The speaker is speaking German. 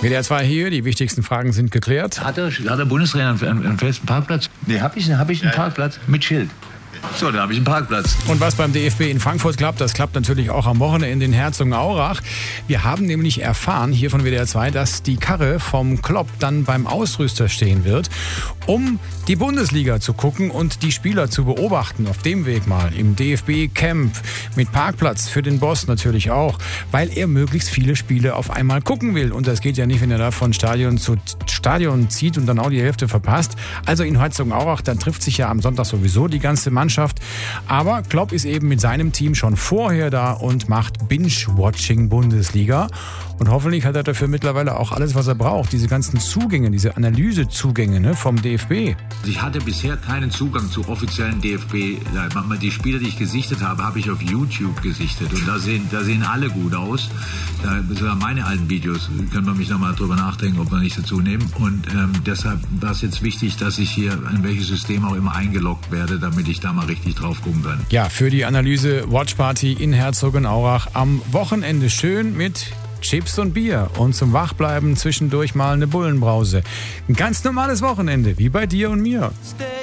WDR 2 hier, die wichtigsten Fragen sind geklärt. Hat der Bundestrainer einen festen Parkplatz? Nee, hab ich einen Parkplatz mit Schild. So, da habe ich einen Parkplatz. Und was beim DFB in Frankfurt klappt, das klappt natürlich auch am Wochenende in Herzogenaurach. Wir haben nämlich erfahren hier von WDR 2, dass die Karre vom Klopp dann beim Ausrüster stehen wird, um die Bundesliga zu gucken und die Spieler zu beobachten. Auf dem Weg mal im DFB-Camp mit Parkplatz für den Boss natürlich auch, weil er möglichst viele Spiele auf einmal gucken will. Und das geht ja nicht, wenn er da von Stadion zu Stadion zieht und dann auch die Hälfte verpasst. Also in Herzogenaurach, dann trifft sich ja am Sonntag sowieso die ganze Mannschaft. Aber Klopp ist eben mit seinem Team schon vorher da und macht Binge-Watching Bundesliga. Und hoffentlich hat er dafür mittlerweile auch alles, was er braucht. Diese ganzen Zugänge, diese Analysezugänge vom DFB. Ich hatte bisher keinen Zugang zu offiziellen DFB. Die Spieler, die ich gesichtet habe, habe ich auf YouTube gesichtet. Und da sehen alle gut aus. Sogar meine alten Videos, können wir mich nochmal drüber nachdenken, ob wir nicht dazu nehmen. Und deshalb war es jetzt wichtig, dass ich hier in welches System auch immer eingeloggt werde, damit ich da mal richtig drauf gucken kann. Ja, für die Analyse Watch Party in Herzogenaurach am Wochenende schön mit Chips und Bier und zum Wachbleiben zwischendurch mal eine Bullenbrause. Ein ganz normales Wochenende, wie bei dir und mir.